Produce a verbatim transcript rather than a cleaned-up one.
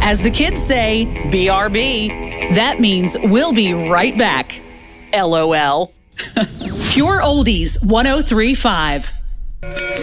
As the kids say, B R B. That means we'll be right back. LOL. Pure Oldies one oh three point five.